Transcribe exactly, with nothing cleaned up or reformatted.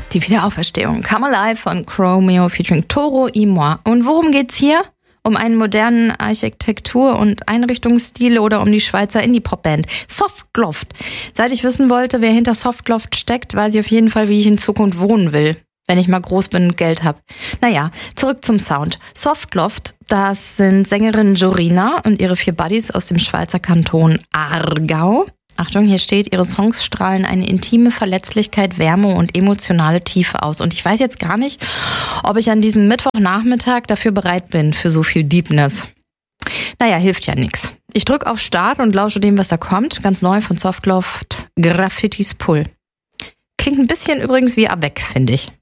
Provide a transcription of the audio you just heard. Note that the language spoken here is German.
Die Wiederauferstehung. Come Alive von Chromeo featuring Toro y Moi. Und worum geht's hier? Um einen modernen Architektur- und Einrichtungsstil oder um die Schweizer Indie-Pop-Band Softloft. Seit ich wissen wollte, wer hinter Softloft steckt, weiß ich auf jeden Fall, wie ich in Zukunft wohnen will, wenn ich mal groß bin und Geld habe. Naja, zurück zum Sound. Softloft, das sind Sängerin Jorina und ihre vier Buddies aus dem Schweizer Kanton Aargau. Achtung, hier steht, ihre Songs strahlen eine intime Verletzlichkeit, Wärme und emotionale Tiefe aus. Und ich weiß jetzt gar nicht, ob ich an diesem Mittwochnachmittag dafür bereit bin, für so viel Deepness. Naja, hilft ja nichts. Ich drücke auf Start und lausche dem, was da kommt. Ganz neu von Softloft, Graffitis Pull. Klingt ein bisschen übrigens wie Avec, finde ich.